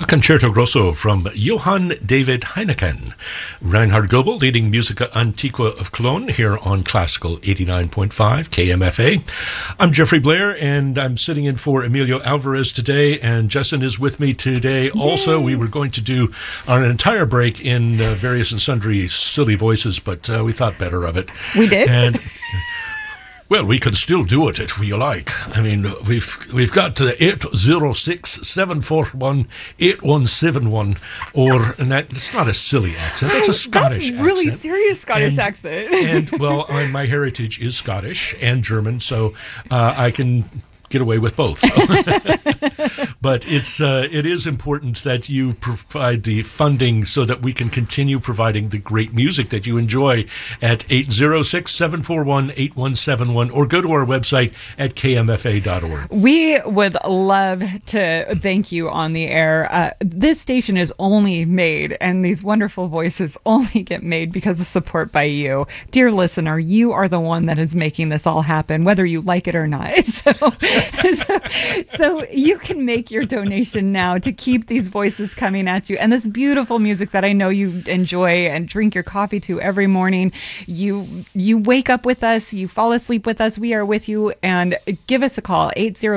Concerto Grosso from Johann David Heineken. Reinhard Goebel leading Musica Antiqua of Cologne here on Classical 89.5 KMFA. I'm Jeffrey Blair, and I'm sitting in for Emilio Alvarez today, and Justin is with me today. Yay. Also, we were going to do an entire break in various and sundry silly voices, but we thought better of it. We did? And well, we can still do it if we like. I mean, we've got 806-741-8171, and it's not a silly accent. It's a Scottish accent. That's really serious Scottish accent. And, well, my heritage is Scottish and German, so I can get away with both. But it is important that you provide the funding so that we can continue providing the great music that you enjoy at 806-741-8171, or go to our website at kmfa.org. We would love to thank you on the air. This station is only made, and these wonderful voices only get made because of support by you. Dear listener, you are the one that is making this all happen, whether you like it or not. So you can make your donation now to keep these voices coming at you, and this beautiful music that I know you enjoy and drink your coffee to every morning. You wake up with us, you fall asleep with us, we are with you, and give us a call,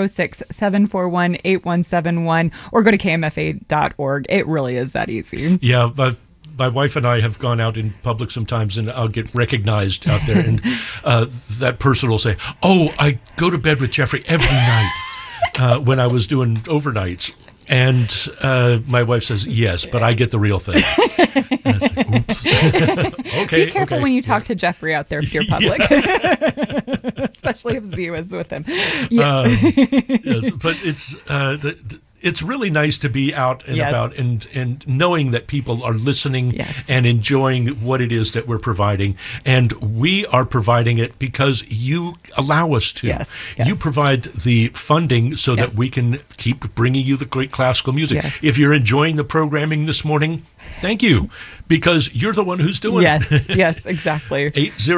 806-741-8171, or go to kmfa.org. It really is that easy. Yeah, but my wife and I have gone out in public sometimes, and I'll get recognized out there, and that person will say, "Oh, I go to bed with Jeffrey every night," when I was doing overnights. And my wife says, "Yes, but I get the real thing." And I say, "Oops." Okay. Be careful when you talk to Jeffrey out there, pure public. Especially if Z is with him. Yeah. Yes, but it's really nice to be out and about and knowing that people are listening and enjoying what it is that we're providing. And we are providing it because you allow us to. Yes. You provide the funding so that we can keep bringing you the great classical music. Yes. If you're enjoying the programming this morning, thank you, because you're the one who's doing it. Yes, exactly.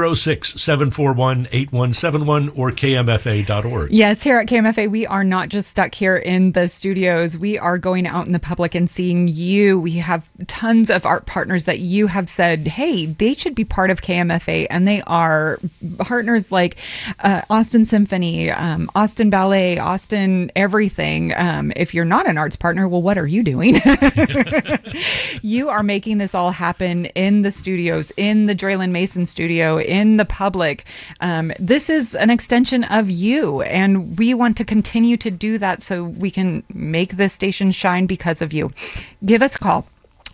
806-741-8171 or kmfa.org. Yes, here at KMFA, we are not just stuck here in the studios. We are going out in the public and seeing you. We have tons of art partners that you have said, hey, they should be part of KMFA, and they are partners like Austin Symphony, Austin Ballet, Austin everything. If you're not an arts partner, well, what are you doing? You are making this all happen in the studios, in the Draylen Mason studio, in the public. This is an extension of you, and we want to continue to do that so we can make this station shine because of you. Give us a call.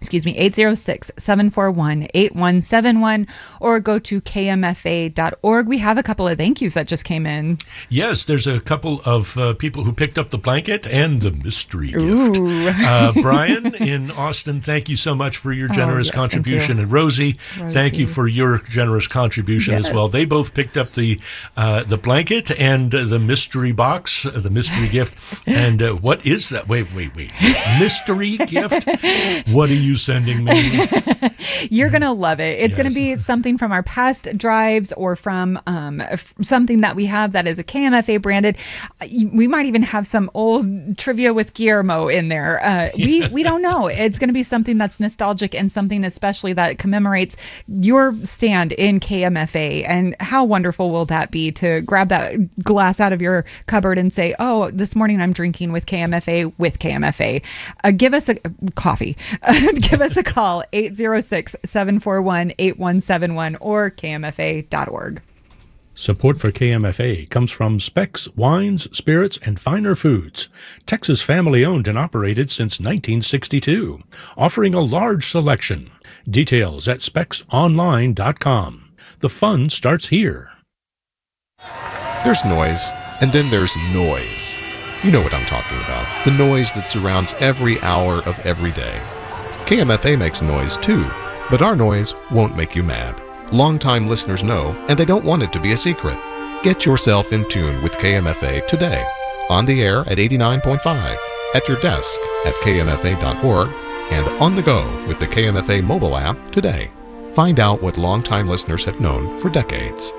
806-741-8171, or go to kmfa.org. We have a couple of thank yous that just came in. Yes, there's a couple of people who picked up the blanket and the mystery gift. Brian in Austin, thank you so much for your generous contribution. And Rosie, thank you for your generous contribution as well. They both picked up the blanket and the mystery box, the mystery gift. And what is that? Wait. Mystery gift? What are you sending me? You're going to love it. It's going to be something from our past drives, or from something that we have that is a KMFA branded. We might even have some old trivia with Guillermo in there. We don't know. It's going to be something that's nostalgic, and something especially that commemorates your stand in KMFA. And how wonderful will that be to grab that glass out of your cupboard and say, oh, this morning I'm drinking with KMFA with KMFA. Give us a coffee. Give us a call, 806-741-8171 or kmfa.org. Support for KMFA comes from Specs Wines, Spirits, and Finer Foods, Texas family-owned and operated since 1962, offering a large selection. Details at specsonline.com. The fun starts here. There's noise, and then there's noise. You know what I'm talking about. The noise that surrounds every hour of every day. KMFA makes noise too, but our noise won't make you mad. Longtime listeners know, and they don't want it to be a secret. Get yourself in tune with KMFA today. On the air at 89.5, at your desk at kmfa.org, and on the go with the KMFA mobile app today. Find out what longtime listeners have known for decades.